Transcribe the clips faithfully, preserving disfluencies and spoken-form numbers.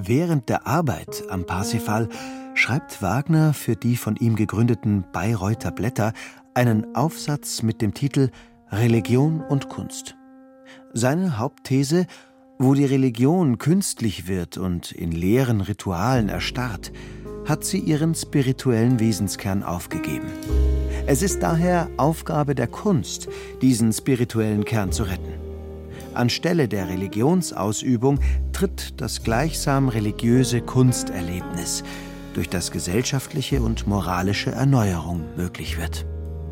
Während der Arbeit am Parsifal schreibt Wagner für die von ihm gegründeten Bayreuther Blätter einen Aufsatz mit dem Titel »Religion und Kunst«. Seine Hauptthese: Wo die Religion künstlich wird und in leeren Ritualen erstarrt, hat sie ihren spirituellen Wesenskern aufgegeben. Es ist daher Aufgabe der Kunst, diesen spirituellen Kern zu retten. Anstelle der Religionsausübung tritt das gleichsam religiöse Kunsterlebnis, durch das gesellschaftliche und moralische Erneuerung möglich wird.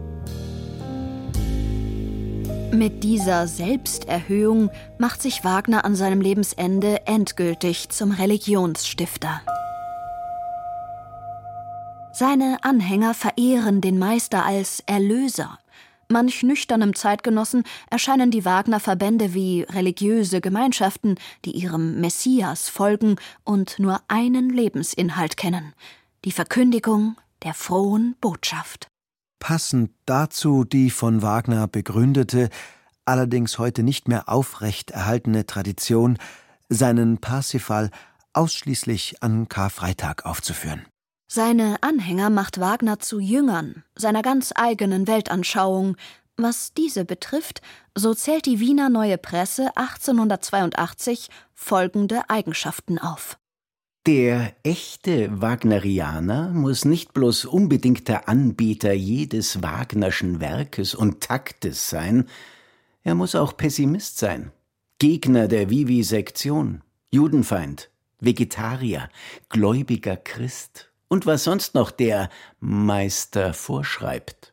Mit dieser Selbsterhöhung macht sich Wagner an seinem Lebensende endgültig zum Religionsstifter. Seine Anhänger verehren den Meister als Erlöser. Manch nüchternem Zeitgenossen erscheinen die Wagner-Verbände wie religiöse Gemeinschaften, die ihrem Messias folgen und nur einen Lebensinhalt kennen: die Verkündigung der frohen Botschaft. Passend dazu die von Wagner begründete, allerdings heute nicht mehr aufrecht erhaltene Tradition, seinen Parsifal ausschließlich an Karfreitag aufzuführen. Seine Anhänger macht Wagner zu Jüngern seiner ganz eigenen Weltanschauung. Was diese betrifft, so zählt die Wiener Neue Presse achtzehnhundertzweiundachtzig folgende Eigenschaften auf. Der echte Wagnerianer muss nicht bloß unbedingter Anbeter jedes Wagnerschen Werkes und Taktes sein, er muss auch Pessimist sein, Gegner der Vivisektion, Judenfeind, Vegetarier, gläubiger Christ und was sonst noch der Meister vorschreibt.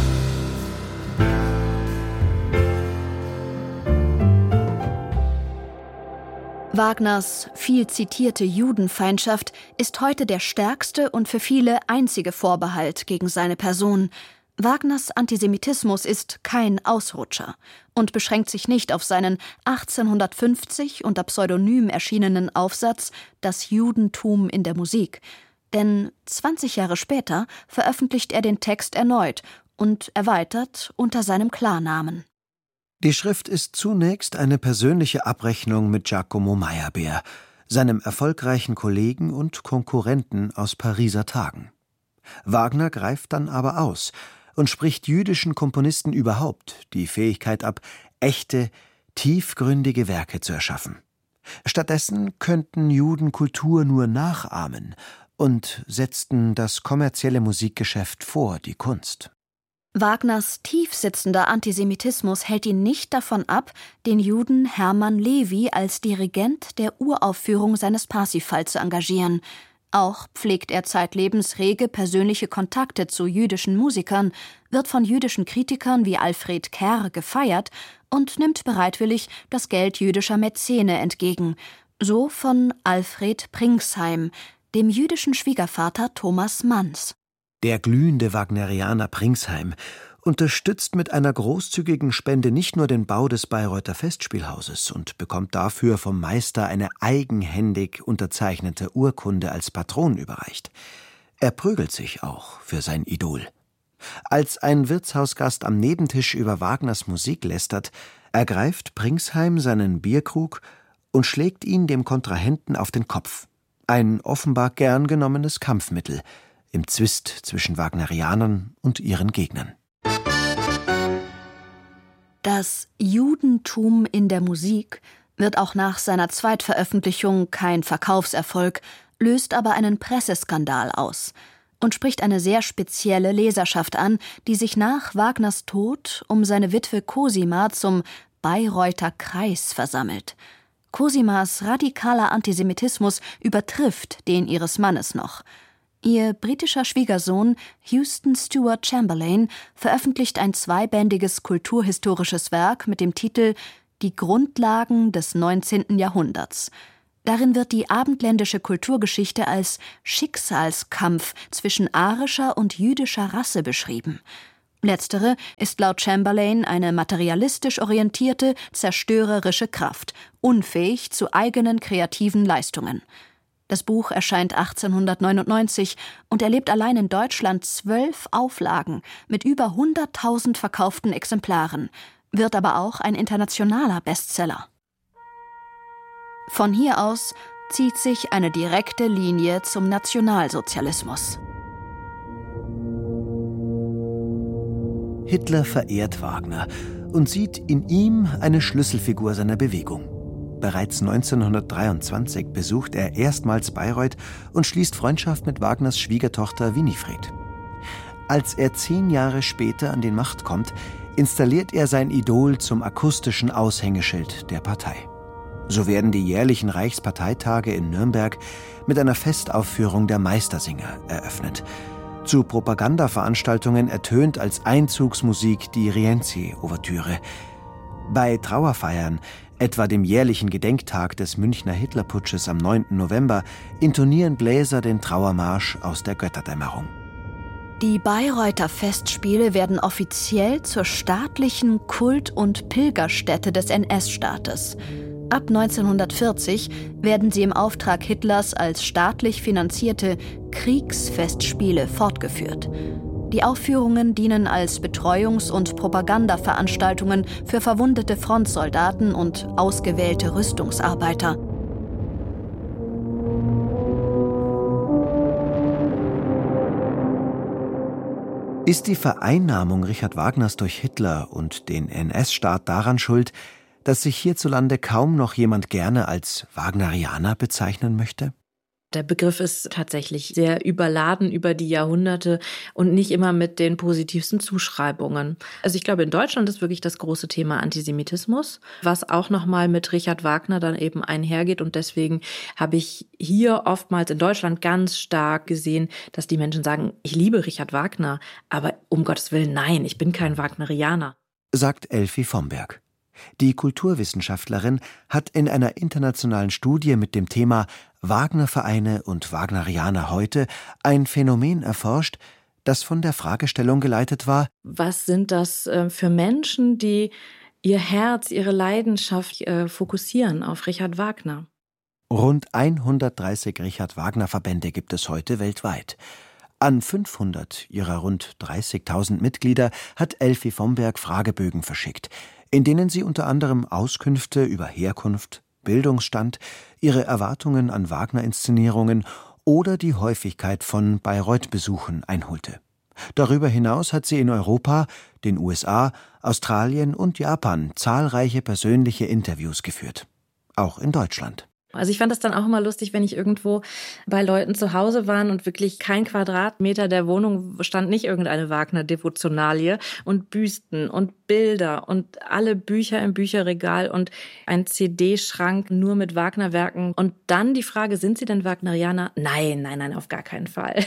Wagners viel zitierte Judenfeindschaft ist heute der stärkste und für viele einzige Vorbehalt gegen seine Person. Wagners Antisemitismus ist kein Ausrutscher und beschränkt sich nicht auf seinen achtzehnhundertfünfzig unter Pseudonym erschienenen Aufsatz »Das Judentum in der Musik«. Denn zwanzig Jahre später veröffentlicht er den Text erneut und erweitert unter seinem Klarnamen. Die Schrift ist zunächst eine persönliche Abrechnung mit Giacomo Meyerbeer, seinem erfolgreichen Kollegen und Konkurrenten aus Pariser Tagen. Wagner greift dann aber aus und spricht jüdischen Komponisten überhaupt die Fähigkeit ab, echte, tiefgründige Werke zu erschaffen. Stattdessen könnten Juden Kultur nur nachahmen und setzten das kommerzielle Musikgeschäft vor die Kunst. Wagners tiefsitzender Antisemitismus hält ihn nicht davon ab, den Juden Hermann Levi als Dirigent der Uraufführung seines Parsifal zu engagieren. Auch pflegt er zeitlebens rege persönliche Kontakte zu jüdischen Musikern, wird von jüdischen Kritikern wie Alfred Kerr gefeiert und nimmt bereitwillig das Geld jüdischer Mäzene entgegen. So von Alfred Pringsheim, dem jüdischen Schwiegervater Thomas Manns. Der glühende Wagnerianer Pringsheim unterstützt mit einer großzügigen Spende nicht nur den Bau des Bayreuther Festspielhauses und bekommt dafür vom Meister eine eigenhändig unterzeichnete Urkunde als Patron überreicht. Er prügelt sich auch für sein Idol. Als ein Wirtshausgast am Nebentisch über Wagners Musik lästert, ergreift Pringsheim seinen Bierkrug und schlägt ihn dem Kontrahenten auf den Kopf. Ein offenbar gern genommenes Kampfmittel im Zwist zwischen Wagnerianern und ihren Gegnern. Das Judentum in der Musik wird auch nach seiner Zweitveröffentlichung kein Verkaufserfolg, löst aber einen Presseskandal aus und spricht eine sehr spezielle Leserschaft an, die sich nach Wagners Tod um seine Witwe Cosima zum Bayreuther Kreis versammelt. Cosimas radikaler Antisemitismus übertrifft den ihres Mannes noch. Ihr britischer Schwiegersohn Houston Stewart Chamberlain veröffentlicht ein zweibändiges kulturhistorisches Werk mit dem Titel »Die Grundlagen des neunzehnten Jahrhunderts«. Darin wird die abendländische Kulturgeschichte als Schicksalskampf zwischen arischer und jüdischer Rasse beschrieben. Letztere ist laut Chamberlain eine materialistisch orientierte, zerstörerische Kraft, unfähig zu eigenen kreativen Leistungen. Das Buch erscheint achtzehnhundertneunundneunzig und erlebt allein in Deutschland zwölf Auflagen mit über hunderttausend verkauften Exemplaren, wird aber auch ein internationaler Bestseller. Von hier aus zieht sich eine direkte Linie zum Nationalsozialismus. Hitler verehrt Wagner und sieht in ihm eine Schlüsselfigur seiner Bewegung. Bereits neunzehnhundertdreiundzwanzig besucht er erstmals Bayreuth und schließt Freundschaft mit Wagners Schwiegertochter Winifred. Als er zehn Jahre später an die Macht kommt, installiert er sein Idol zum akustischen Aushängeschild der Partei. So werden die jährlichen Reichsparteitage in Nürnberg mit einer Festaufführung der Meistersinger eröffnet. Zu Propagandaveranstaltungen ertönt als Einzugsmusik die Rienzi-Ouvertüre. Bei Trauerfeiern, etwa dem jährlichen Gedenktag des Münchner Hitlerputsches am neunten November, intonieren Bläser den Trauermarsch aus der Götterdämmerung. Die Bayreuther Festspiele werden offiziell zur staatlichen Kult- und Pilgerstätte des N S-Staates. Ab neunzehnhundertvierzig werden sie im Auftrag Hitlers als staatlich finanzierte Kriegsfestspiele fortgeführt. Die Aufführungen dienen als Betreuungs- und Propagandaveranstaltungen für verwundete Frontsoldaten und ausgewählte Rüstungsarbeiter. Ist die Vereinnahmung Richard Wagners durch Hitler und den N S-Staat daran schuld, dass sich hierzulande kaum noch jemand gerne als Wagnerianer bezeichnen möchte? Der Begriff ist tatsächlich sehr überladen über die Jahrhunderte und nicht immer mit den positivsten Zuschreibungen. Also ich glaube, in Deutschland ist wirklich das große Thema Antisemitismus, was auch nochmal mit Richard Wagner dann eben einhergeht. Und deswegen habe ich hier oftmals in Deutschland ganz stark gesehen, dass die Menschen sagen, ich liebe Richard Wagner, aber um Gottes Willen, nein, ich bin kein Wagnerianer. Sagt Elfie Vomberg. Die Kulturwissenschaftlerin hat in einer internationalen Studie mit dem Thema Wagner-Vereine und Wagnerianer heute ein Phänomen erforscht, das von der Fragestellung geleitet war: Was sind das äh, für Menschen, die ihr Herz, ihre Leidenschaft äh, fokussieren auf Richard Wagner? Rund hundertdreißig Richard-Wagner-Verbände gibt es heute weltweit. An fünfhundert ihrer rund dreißigtausend Mitglieder hat Elfie Vomberg Fragebögen verschickt, in denen sie unter anderem Auskünfte über Herkunft, Bildungsstand, ihre Erwartungen an Wagner-Inszenierungen oder die Häufigkeit von Bayreuth-Besuchen einholte. Darüber hinaus hat sie in Europa, den U S A, Australien und Japan zahlreiche persönliche Interviews geführt. Auch in Deutschland. Also ich fand das dann auch immer lustig, wenn ich irgendwo bei Leuten zu Hause war und wirklich kein Quadratmeter der Wohnung stand nicht irgendeine Wagner-Devotionalie und Büsten und Bilder und alle Bücher im Bücherregal und ein C D-Schrank nur mit Wagner-Werken. Und dann die Frage, sind Sie denn Wagnerianer? Nein, nein, nein, auf gar keinen Fall.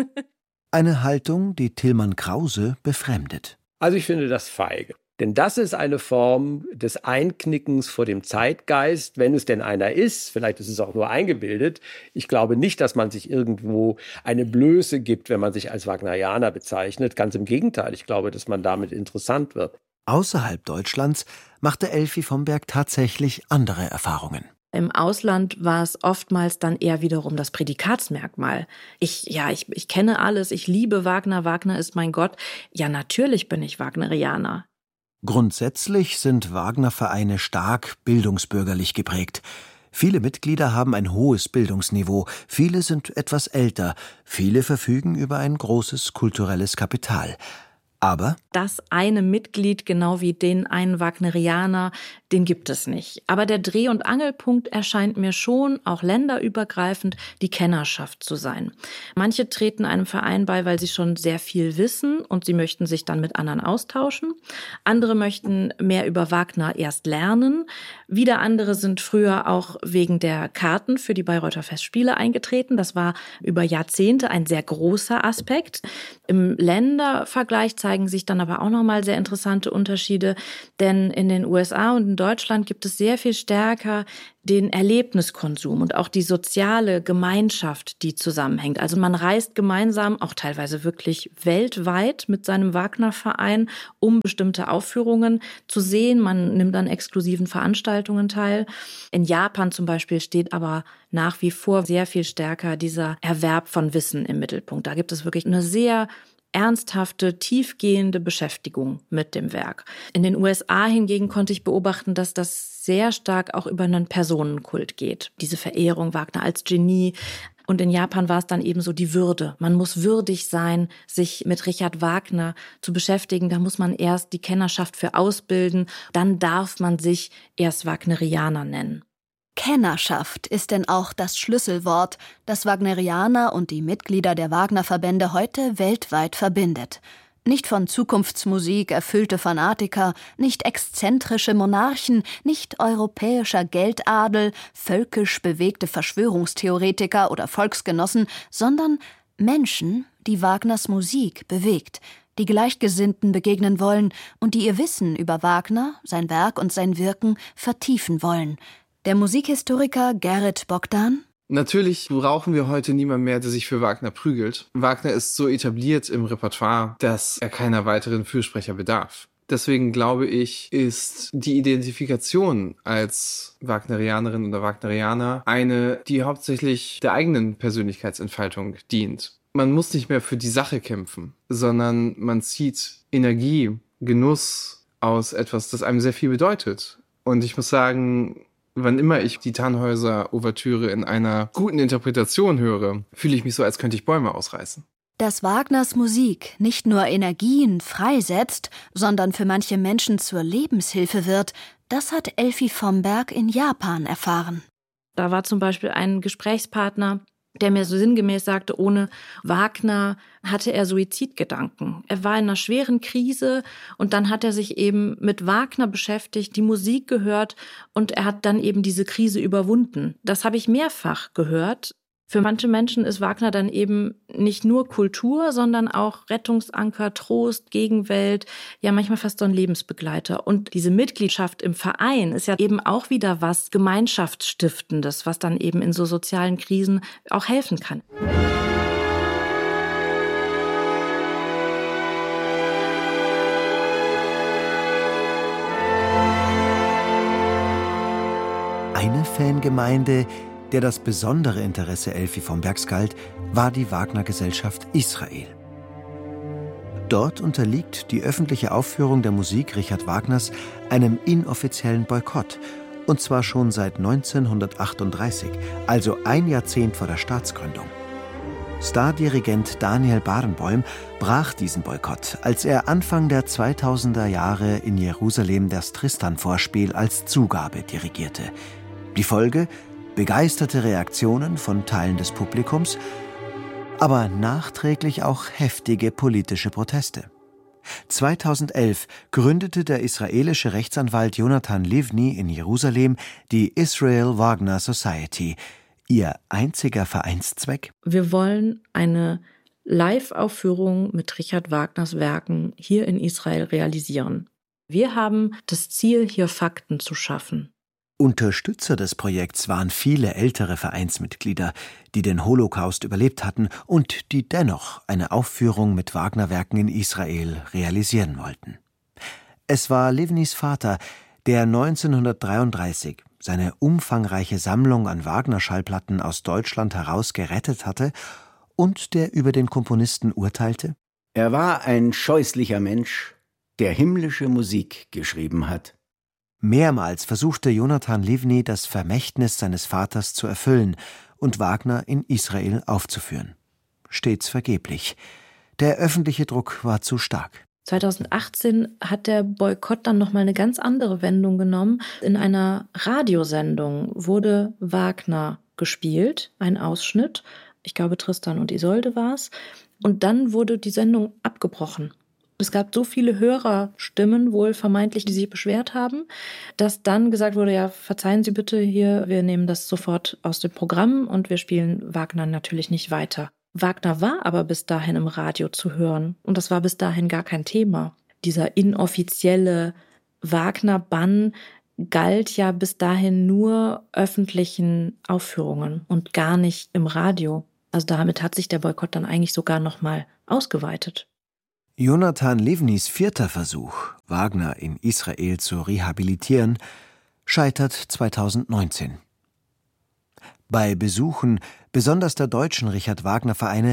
Eine Haltung, die Tilman Krause befremdet. Also ich finde das feige. Denn das ist eine Form des Einknickens vor dem Zeitgeist, wenn es denn einer ist. Vielleicht ist es auch nur eingebildet. Ich glaube nicht, dass man sich irgendwo eine Blöße gibt, wenn man sich als Wagnerianer bezeichnet. Ganz im Gegenteil. Ich glaube, dass man damit interessant wird. Außerhalb Deutschlands machte Elfie Vomberg tatsächlich andere Erfahrungen. Im Ausland war es oftmals dann eher wiederum das Prädikatsmerkmal. Ich, ja, ich, ich kenne alles, ich liebe Wagner, Wagner ist mein Gott. Ja, natürlich bin ich Wagnerianer. Grundsätzlich sind Wagner-Vereine stark bildungsbürgerlich geprägt. Viele Mitglieder haben ein hohes Bildungsniveau, viele sind etwas älter, viele verfügen über ein großes kulturelles Kapital. Aber das eine Mitglied, genau wie den einen Wagnerianer, den gibt es nicht. Aber der Dreh- und Angelpunkt erscheint mir schon, auch länderübergreifend, die Kennerschaft zu sein. Manche treten einem Verein bei, weil sie schon sehr viel wissen und sie möchten sich dann mit anderen austauschen. Andere möchten mehr über Wagner erst lernen. Wieder andere sind früher auch wegen der Karten für die Bayreuther Festspiele eingetreten. Das war über Jahrzehnte ein sehr großer Aspekt. Im Ländervergleich zeigen sich dann aber auch nochmal sehr interessante Unterschiede, denn in den U S A und in Deutschland gibt es sehr viel stärker den Erlebniskonsum und auch die soziale Gemeinschaft, die zusammenhängt. Also man reist gemeinsam, auch teilweise wirklich weltweit mit seinem Wagner-Verein, um bestimmte Aufführungen zu sehen. Man nimmt an exklusiven Veranstaltungen teil. In Japan zum Beispiel steht aber nach wie vor sehr viel stärker dieser Erwerb von Wissen im Mittelpunkt. Da gibt es wirklich eine sehr ernsthafte, tiefgehende Beschäftigung mit dem Werk. In den U S A hingegen konnte ich beobachten, dass das sehr stark auch über einen Personenkult geht. Diese Verehrung Wagner als Genie. Und in Japan war es dann eben so die Würde. Man muss würdig sein, sich mit Richard Wagner zu beschäftigen. Da muss man erst die Kennerschaft für ausbilden. Dann darf man sich erst Wagnerianer nennen. Kennerschaft ist denn auch das Schlüsselwort, das Wagnerianer und die Mitglieder der Wagner-Verbände heute weltweit verbindet. Nicht von Zukunftsmusik erfüllte Fanatiker, nicht exzentrische Monarchen, nicht europäischer Geldadel, völkisch bewegte Verschwörungstheoretiker oder Volksgenossen, sondern Menschen, die Wagners Musik bewegt, die Gleichgesinnten begegnen wollen und die ihr Wissen über Wagner, sein Werk und sein Wirken vertiefen wollen. Der Musikhistoriker Gerrit Bogdan: Natürlich brauchen wir heute niemand mehr, der sich für Wagner prügelt. Wagner ist so etabliert im Repertoire, dass er keiner weiteren Fürsprecher bedarf. Deswegen glaube ich, ist die Identifikation als Wagnerianerin oder Wagnerianer eine, die hauptsächlich der eigenen Persönlichkeitsentfaltung dient. Man muss nicht mehr für die Sache kämpfen, sondern man zieht Energie, Genuss aus etwas, das einem sehr viel bedeutet. Und ich muss sagen, wann immer ich die Tannhäuser-Ouvertüre in einer guten Interpretation höre, fühle ich mich so, als könnte ich Bäume ausreißen. Dass Wagners Musik nicht nur Energien freisetzt, sondern für manche Menschen zur Lebenshilfe wird, das hat Elfi vom Berg in Japan erfahren. Da war zum Beispiel ein Gesprächspartner, der mir so sinngemäß sagte, ohne Wagner hatte er Suizidgedanken. Er war in einer schweren Krise und dann hat er sich eben mit Wagner beschäftigt, die Musik gehört und er hat dann eben diese Krise überwunden. Das habe ich mehrfach gehört. Für manche Menschen ist Wagner dann eben nicht nur Kultur, sondern auch Rettungsanker, Trost, Gegenwelt, ja manchmal fast so ein Lebensbegleiter. Und diese Mitgliedschaft im Verein ist ja eben auch wieder was Gemeinschaftsstiftendes, was dann eben in so sozialen Krisen auch helfen kann. Eine Fangemeinde, der das besondere Interesse Elfi vom Bergs galt, war die Wagner-Gesellschaft Israel. Dort unterliegt die öffentliche Aufführung der Musik Richard Wagners einem inoffiziellen Boykott, und zwar schon seit neunzehnhundertachtunddreißig, also ein Jahrzehnt vor der Staatsgründung. Stardirigent Daniel Barenboim brach diesen Boykott, als er Anfang der zweitausender Jahre in Jerusalem das Tristan-Vorspiel als Zugabe dirigierte. Die Folge: begeisterte Reaktionen von Teilen des Publikums, aber nachträglich auch heftige politische Proteste. zweitausendelf gründete der israelische Rechtsanwalt Jonathan Livni in Jerusalem die Israel Wagner Society. Ihr einziger Vereinszweck? Wir wollen eine Live-Aufführung mit Richard Wagners Werken hier in Israel realisieren. Wir haben das Ziel, hier Fakten zu schaffen. Unterstützer des Projekts waren viele ältere Vereinsmitglieder, die den Holocaust überlebt hatten und die dennoch eine Aufführung mit Wagner-Werken in Israel realisieren wollten. Es war Livnis Vater, der neunzehnhundertdreiunddreißig seine umfangreiche Sammlung an Wagner-Schallplatten aus Deutschland heraus gerettet hatte und der über den Komponisten urteilte: Er war ein scheußlicher Mensch, der himmlische Musik geschrieben hat. Mehrmals versuchte Jonathan Livni, das Vermächtnis seines Vaters zu erfüllen und Wagner in Israel aufzuführen. Stets vergeblich. Der öffentliche Druck war zu stark. zweitausendachtzehn hat der Boykott dann nochmal eine ganz andere Wendung genommen. In einer Radiosendung wurde Wagner gespielt, ein Ausschnitt. Ich glaube, Tristan und Isolde war es. Und dann wurde die Sendung abgebrochen. Es gab so viele Hörerstimmen, wohl vermeintlich, die sich beschwert haben, dass dann gesagt wurde, ja, verzeihen Sie bitte hier, wir nehmen das sofort aus dem Programm und wir spielen Wagner natürlich nicht weiter. Wagner war aber bis dahin im Radio zu hören und das war bis dahin gar kein Thema. Dieser inoffizielle Wagner-Bann galt ja bis dahin nur öffentlichen Aufführungen und gar nicht im Radio. Also damit hat sich der Boykott dann eigentlich sogar noch mal ausgeweitet. Jonathan Livnis vierter Versuch, Wagner in Israel zu rehabilitieren, scheitert zweitausendneunzehn. Bei Besuchen besonders der deutschen Richard-Wagner-Vereine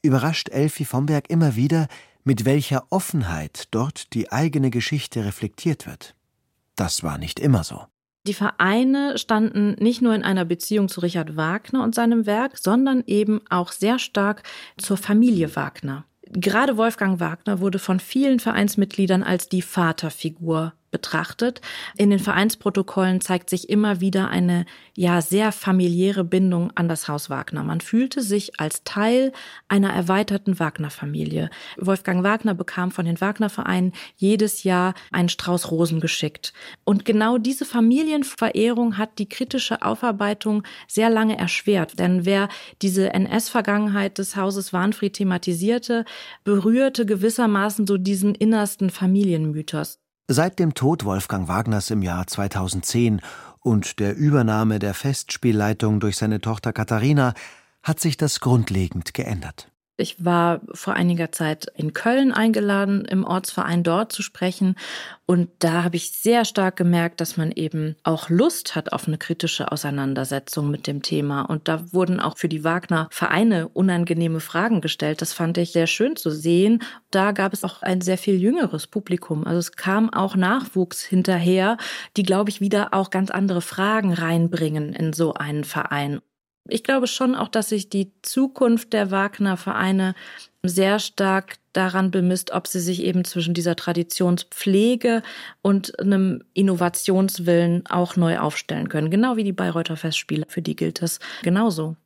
überrascht Elfi Vomberg immer wieder, mit welcher Offenheit dort die eigene Geschichte reflektiert wird. Das war nicht immer so. Die Vereine standen nicht nur in einer Beziehung zu Richard Wagner und seinem Werk, sondern eben auch sehr stark zur Familie Wagner. Gerade Wolfgang Wagner wurde von vielen Vereinsmitgliedern als die Vaterfigur betrachtet. In den Vereinsprotokollen zeigt sich immer wieder eine ja sehr familiäre Bindung an das Haus Wagner. Man fühlte sich als Teil einer erweiterten Wagner-Familie. Wolfgang Wagner bekam von den Wagner-Vereinen jedes Jahr einen Strauß Rosen geschickt. Und genau diese Familienverehrung hat die kritische Aufarbeitung sehr lange erschwert. Denn wer diese N S-Vergangenheit des Hauses Wahnfried thematisierte, berührte gewissermaßen so diesen innersten Familienmythos. Seit dem Tod Wolfgang Wagners im Jahr zweitausendzehn und der Übernahme der Festspielleitung durch seine Tochter Katharina hat sich das grundlegend geändert. Ich war vor einiger Zeit in Köln eingeladen, im Ortsverein dort zu sprechen. Und da habe ich sehr stark gemerkt, dass man eben auch Lust hat auf eine kritische Auseinandersetzung mit dem Thema. Und da wurden auch für die Wagner-Vereine unangenehme Fragen gestellt. Das fand ich sehr schön zu sehen. Da gab es auch ein sehr viel jüngeres Publikum. Also es kam auch Nachwuchs hinterher, die, glaube ich, wieder auch ganz andere Fragen reinbringen in so einen Verein. Ich glaube schon auch, dass sich die Zukunft der Wagner-Vereine sehr stark daran bemisst, ob sie sich eben zwischen dieser Traditionspflege und einem Innovationswillen auch neu aufstellen können. Genau wie die Bayreuther Festspiele, für die gilt das genauso.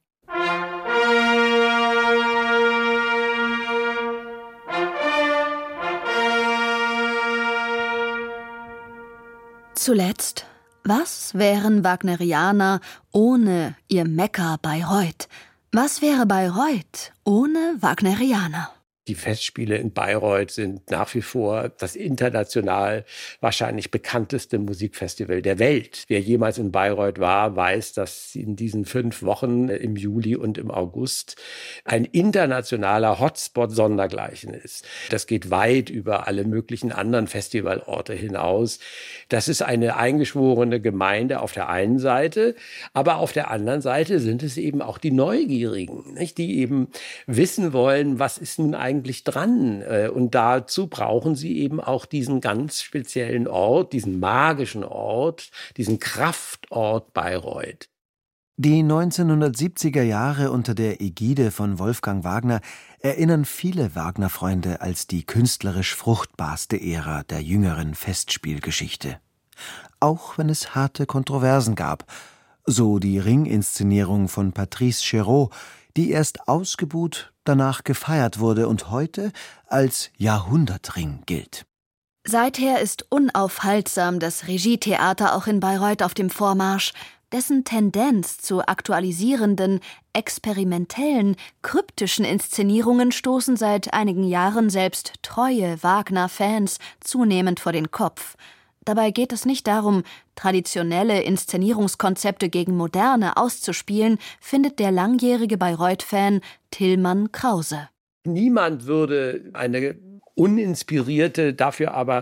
Zuletzt: Was wären Wagnerianer ohne ihr Mekka Bayreuth? Was wäre Bayreuth ohne Wagnerianer? Die Festspiele in Bayreuth sind nach wie vor das international wahrscheinlich bekannteste Musikfestival der Welt. Wer jemals in Bayreuth war, weiß, dass in diesen fünf Wochen im Juli und im August ein internationaler Hotspot sondergleichen ist. Das geht weit über alle möglichen anderen Festivalorte hinaus. Das ist eine eingeschworene Gemeinde auf der einen Seite, aber auf der anderen Seite sind es eben auch die Neugierigen, nicht? Die eben wissen wollen, was ist nun eigentlich dran. Und dazu brauchen sie eben auch diesen ganz speziellen Ort, diesen magischen Ort, diesen Kraftort Bayreuth. Die neunzehnhundertsiebziger Jahre unter der Ägide von Wolfgang Wagner erinnern viele Wagner-Freunde als die künstlerisch fruchtbarste Ära der jüngeren Festspielgeschichte. Auch wenn es harte Kontroversen gab, so die Ringinszenierung von Patrice Chéreau, die erst ausgebuht, danach gefeiert wurde und heute als Jahrhundertring gilt. Seither ist unaufhaltsam das Regietheater auch in Bayreuth auf dem Vormarsch. Dessen Tendenz zu aktualisierenden, experimentellen, kryptischen Inszenierungen stoßen seit einigen Jahren selbst treue Wagner-Fans zunehmend vor den Kopf. Dabei geht es nicht darum, traditionelle Inszenierungskonzepte gegen moderne auszuspielen, findet der langjährige Bayreuth-Fan Tillmann Krause. Niemand würde eine uninspirierte, dafür aber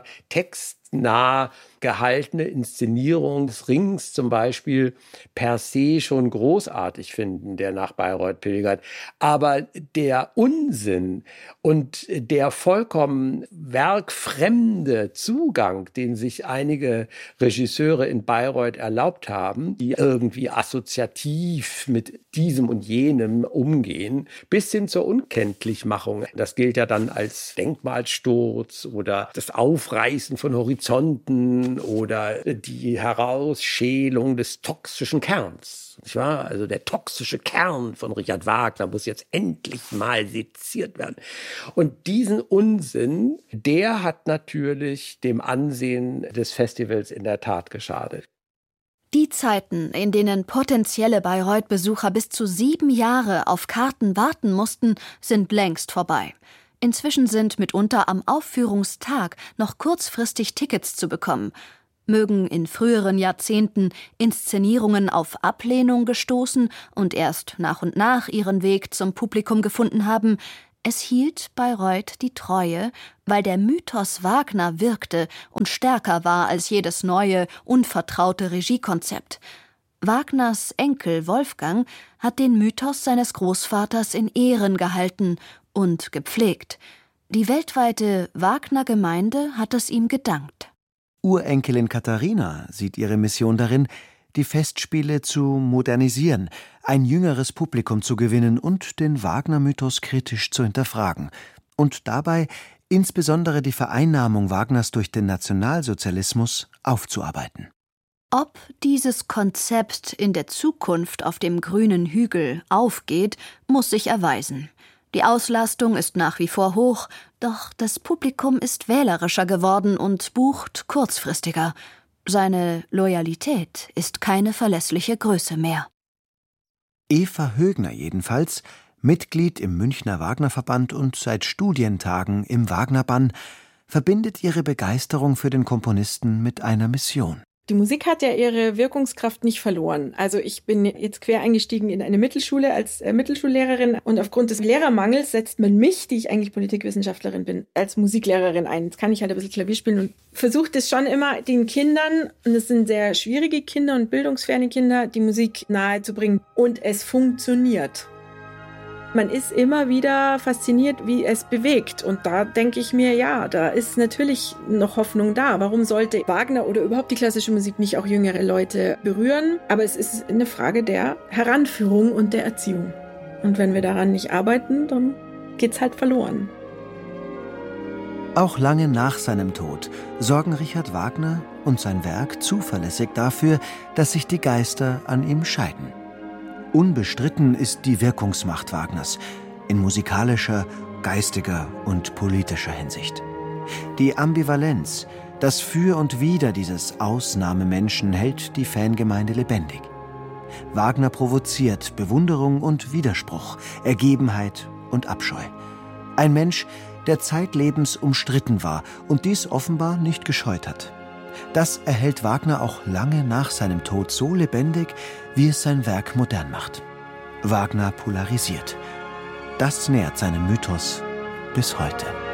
textnah gehaltene Inszenierung des Rings zum Beispiel per se schon großartig finden, der nach Bayreuth pilgert. Aber der Unsinn und der vollkommen werkfremde Zugang, den sich einige Regisseure in Bayreuth erlaubt haben, die irgendwie assoziativ mit diesem und jenem umgehen, bis hin zur Unkenntlichmachung. Das gilt ja dann als Denkmalsturz oder das Aufreißen von Horizonten oder die Herausschälung des toxischen Kerns. Nicht wahr? Also der toxische Kern von Richard Wagner muss jetzt endlich mal seziert werden. Und diesen Unsinn, der hat natürlich dem Ansehen des Festivals in der Tat geschadet. Die Zeiten, in denen potenzielle Bayreuth-Besucher bis zu sieben Jahre auf Karten warten mussten, sind längst vorbei. Inzwischen sind mitunter am Aufführungstag noch kurzfristig Tickets zu bekommen. Mögen in früheren Jahrzehnten Inszenierungen auf Ablehnung gestoßen und erst nach und nach ihren Weg zum Publikum gefunden haben, es hielt Bayreuth die Treue, weil der Mythos Wagner wirkte und stärker war als jedes neue, unvertraute Regiekonzept. Wagners Enkel Wolfgang hat den Mythos seines Großvaters in Ehren gehalten und gepflegt. Die weltweite Wagner-Gemeinde hat es ihm gedankt. Urenkelin Katharina sieht ihre Mission darin, die Festspiele zu modernisieren, ein jüngeres Publikum zu gewinnen und den Wagner-Mythos kritisch zu hinterfragen und dabei insbesondere die Vereinnahmung Wagners durch den Nationalsozialismus aufzuarbeiten. Ob dieses Konzept in der Zukunft auf dem grünen Hügel aufgeht, muss sich erweisen. Die Auslastung ist nach wie vor hoch, doch das Publikum ist wählerischer geworden und bucht kurzfristiger. Seine Loyalität ist keine verlässliche Größe mehr. Eva Högner jedenfalls, Mitglied im Münchner Wagnerverband und seit Studientagen im Wagnerbann, verbindet ihre Begeisterung für den Komponisten mit einer Mission. Die Musik hat ja ihre Wirkungskraft nicht verloren. Also ich bin jetzt quer eingestiegen in eine Mittelschule als äh, Mittelschullehrerin und aufgrund des Lehrermangels setzt man mich, die ich eigentlich Politikwissenschaftlerin bin, als Musiklehrerin ein. Jetzt kann ich halt ein bisschen Klavier spielen und versuche das schon immer den Kindern, und das sind sehr schwierige Kinder und bildungsferne Kinder, die Musik nahezubringen. Und es funktioniert. Man ist immer wieder fasziniert, wie es bewegt. Und da denke ich mir, ja, da ist natürlich noch Hoffnung da. Warum sollte Wagner oder überhaupt die klassische Musik nicht auch jüngere Leute berühren? Aber es ist eine Frage der Heranführung und der Erziehung. Und wenn wir daran nicht arbeiten, dann geht's halt verloren. Auch lange nach seinem Tod sorgen Richard Wagner und sein Werk zuverlässig dafür, dass sich die Geister an ihm scheiden. Unbestritten ist die Wirkungsmacht Wagners in musikalischer, geistiger und politischer Hinsicht. Die Ambivalenz, das Für und Wider dieses Ausnahmemenschen hält die Fangemeinde lebendig. Wagner provoziert Bewunderung und Widerspruch, Ergebenheit und Abscheu. Ein Mensch, der zeitlebens umstritten war und dies offenbar nicht gescheut hat. Das erhält Wagner auch lange nach seinem Tod so lebendig, wie es sein Werk modern macht. Wagner polarisiert. Das nährt seinem Mythos bis heute.